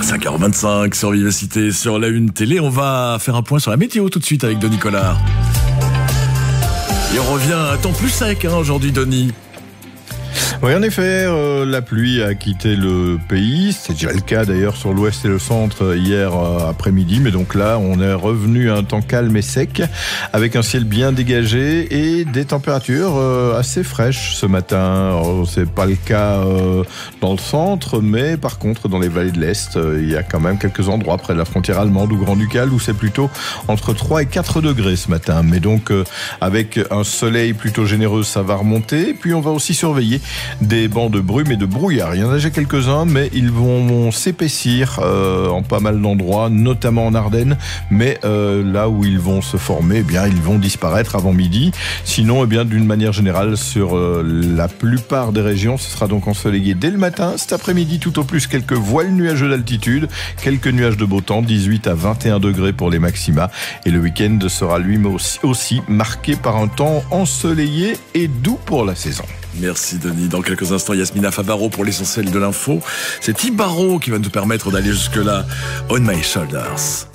5h25 sur Vivacité, sur la Une Télé. On va faire un point sur la météo tout de suite avec Denis Collard. Et on revient à temps plus sec aujourd'hui, Denis. Oui, en effet, la pluie a quitté le pays. C'est déjà le cas d'ailleurs sur l'ouest et le centre hier après-midi. Mais donc là, on est revenu à un temps calme et sec, avec un ciel bien dégagé et des températures assez fraîches ce matin. C'est pas le cas dans le centre, mais par contre, dans les vallées de l'Est, il y a quand même quelques endroits près de la frontière allemande ou Grand-Ducal où c'est plutôt entre 3 et 4 degrés ce matin. Mais donc, avec un soleil plutôt généreux, ça va remonter. Puis on va aussi surveiller des bancs de brume et de brouillard. Il y en a déjà quelques-uns, mais ils vont s'épaissir en pas mal d'endroits, notamment en Ardennes. Mais là où ils vont se former, eh bien, ils vont disparaître avant midi. Sinon, eh bien, d'une manière générale, sur la plupart des régions, ce sera donc ensoleillé dès le matin. Cet après-midi, tout au plus, quelques voiles nuageux d'altitude, quelques nuages de beau temps, 18 à 21 degrés pour les maxima. Et le week-end sera lui aussi marqué par un temps ensoleillé et doux pour la saison. Merci Denis. Dans quelques instants, Yasmina Favaro pour l'essentiel de l'info. C'est Ibaro qui va nous permettre d'aller jusque-là. On My Shoulders.